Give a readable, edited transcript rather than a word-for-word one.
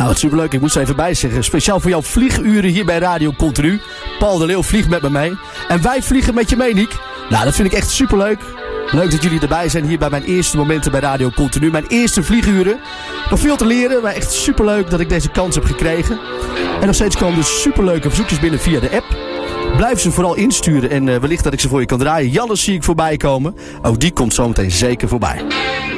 Nou, wat superleuk. Ik moest er even bij zeggen. Speciaal voor jouw vlieguren hier bij Radio Continu. Paul de Leeuw vliegt met me mee. En wij vliegen met je mee, Niek. Nou, dat vind ik echt superleuk. Leuk dat jullie erbij zijn hier bij mijn eerste momenten bij Radio Continu. Mijn eerste vlieguren. Nog veel te leren, maar echt superleuk dat ik deze kans heb gekregen. En nog steeds komen er superleuke verzoekjes binnen via de app. Blijf ze vooral insturen en wellicht dat ik ze voor je kan draaien. Jannes zie ik voorbij komen. Ook die komt zometeen zeker voorbij.